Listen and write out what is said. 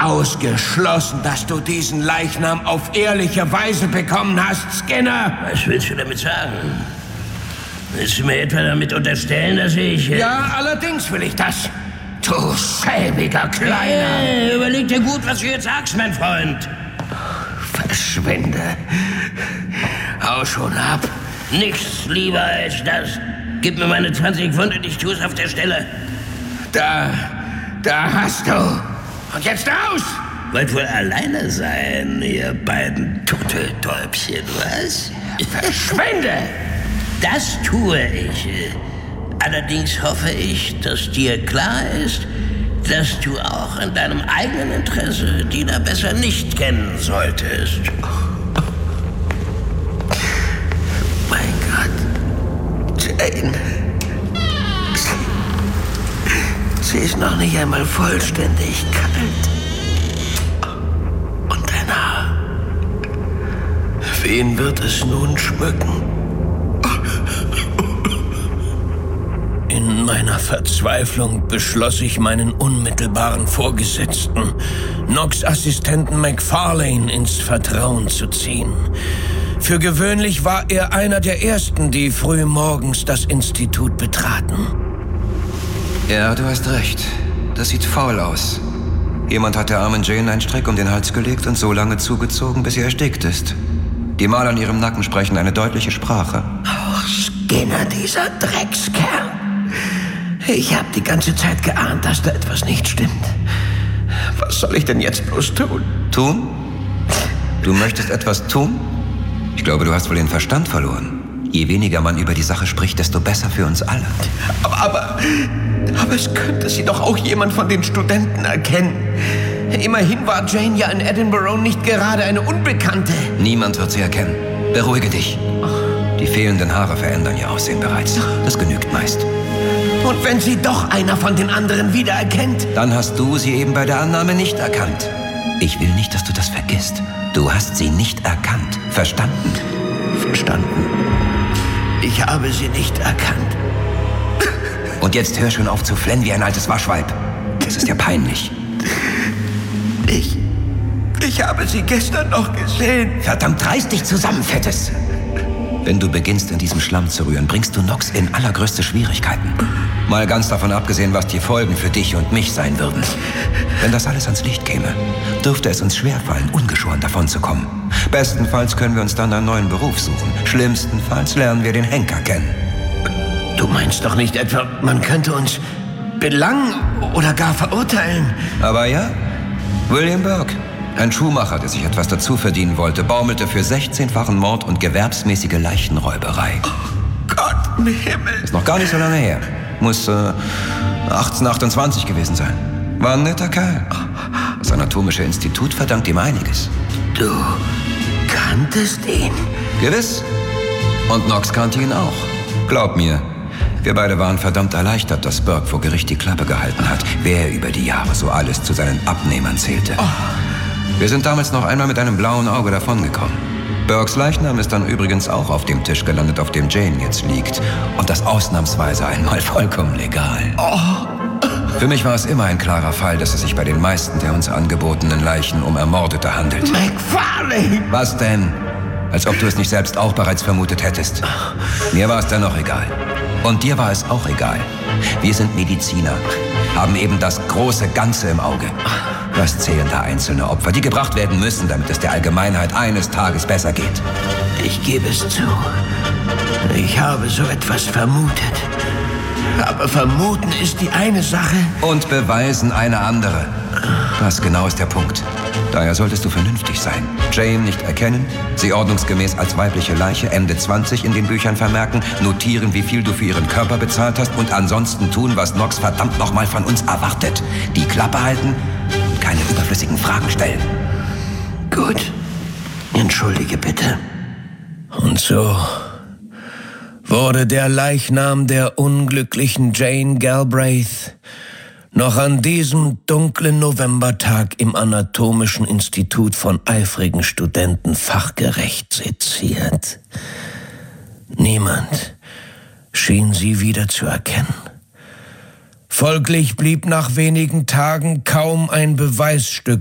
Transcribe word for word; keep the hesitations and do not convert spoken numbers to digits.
Ausgeschlossen, dass du diesen Leichnam auf ehrliche Weise bekommen hast, Skinner. Was willst du damit sagen? Willst du mir etwa damit unterstellen, dass ich... Äh ja, allerdings will ich das. Du schäbiger Kleiner. Hey, überleg dir gut, was du jetzt sagst, mein Freund. Verschwinde. Hau schon ab. Nichts lieber als das. Gib mir meine zwanzig Pfund und ich tue es auf der Stelle. Da, da hast du. Und jetzt raus! Wollt wohl alleine sein, ihr beiden Turteltäubchen, was? Verschwinde! Das tue ich. Allerdings hoffe ich, dass dir klar ist, dass du auch in deinem eigenen Interesse die da besser nicht kennen solltest. Mein Gott, Jane. Sie, sie ist noch nicht einmal vollständig kalt. Und dein Haar. Wen wird es nun schmücken? In meiner Verzweiflung beschloss ich, meinen unmittelbaren Vorgesetzten, Knox' Assistenten McFarlane, ins Vertrauen zu ziehen. Für gewöhnlich war er einer der Ersten, die früh morgens das Institut betraten. Ja, du hast recht. Das sieht faul aus. Jemand hat der armen Jane einen Strick um den Hals gelegt und so lange zugezogen, bis sie erstickt ist. Die Male an ihrem Nacken sprechen eine deutliche Sprache. Oh, Skinner, dieser Dreckskerl. Ich habe die ganze Zeit geahnt, dass da etwas nicht stimmt. Was soll ich denn jetzt bloß tun? Tun? Du möchtest etwas tun? Ich glaube, du hast wohl den Verstand verloren. Je weniger man über die Sache spricht, desto besser für uns alle. Aber, aber, aber es könnte sie doch auch jemand von den Studenten erkennen. Immerhin war Jane ja in Edinburgh nicht gerade eine Unbekannte. Niemand wird sie erkennen. Beruhige dich. Die fehlenden Haare verändern ihr Aussehen bereits. Das genügt meist. Und wenn sie doch einer von den anderen wiedererkennt? Dann hast du sie eben bei der Annahme nicht erkannt. Ich will nicht, dass du das vergisst. Du hast sie nicht erkannt. Verstanden? Verstanden. Ich habe sie nicht erkannt. Und jetzt hör schon auf zu flennen wie ein altes Waschweib. Das ist ja peinlich. Ich... Ich habe sie gestern noch gesehen. Verdammt, reiß dich zusammen, Fettes. Wenn du beginnst, in diesem Schlamm zu rühren, bringst du Knox in allergrößte Schwierigkeiten. Mal ganz davon abgesehen, was die Folgen für dich und mich sein würden. Wenn das alles ans Licht käme, dürfte es uns schwerfallen, ungeschoren davonzukommen. Bestenfalls können wir uns dann einen neuen Beruf suchen. Schlimmstenfalls lernen wir den Henker kennen. Du meinst doch nicht etwa, man könnte uns belangen oder gar verurteilen? Aber ja, William Burke. Ein Schuhmacher, der sich etwas dazu verdienen wollte, baumelte für sechzehnfachen Mord und gewerbsmäßige Leichenräuberei. Oh Gott im Himmel. Ist noch gar nicht so lange her. Muss äh, achtzehnhundertachtundzwanzig gewesen sein. War ein netter Kerl. Das Anatomische Institut verdankt ihm einiges. Du kanntest ihn? Gewiss. Und Knox kannte ihn auch. Glaub mir, wir beide waren verdammt erleichtert, dass Burke vor Gericht die Klappe gehalten hat, wer über die Jahre so alles zu seinen Abnehmern zählte. Oh. Wir sind damals noch einmal mit einem blauen Auge davongekommen. Burkes Leichnam ist dann übrigens auch auf dem Tisch gelandet, auf dem Jane jetzt liegt. Und das ausnahmsweise einmal vollkommen legal. Oh. Für mich war es immer ein klarer Fall, dass es sich bei den meisten der uns angebotenen Leichen um Ermordete handelt. McFarlane! Was denn? Als ob du es nicht selbst auch bereits vermutet hättest. Mir war es dennoch egal. Und dir war es auch egal. Wir sind Mediziner, haben eben das große Ganze im Auge. Was zählen da einzelne Opfer, die gebracht werden müssen, damit es der Allgemeinheit eines Tages besser geht? Ich gebe es zu. Ich habe so etwas vermutet. Aber vermuten ist die eine Sache. Und beweisen eine andere. Das genau ist der Punkt. Daher solltest du vernünftig sein. Jane nicht erkennen, sie ordnungsgemäß als weibliche Leiche Ende zwanzig in den Büchern vermerken, notieren, wie viel du für ihren Körper bezahlt hast und ansonsten tun, was Knox verdammt nochmal von uns erwartet. Die Klappe halten und keine überflüssigen Fragen stellen. Gut. Entschuldige bitte. Und so wurde der Leichnam der unglücklichen Jane Galbraith noch an diesem dunklen Novembertag im Anatomischen Institut von eifrigen Studenten fachgerecht seziert. Niemand schien sie wieder zu erkennen. Folglich blieb nach wenigen Tagen kaum ein Beweisstück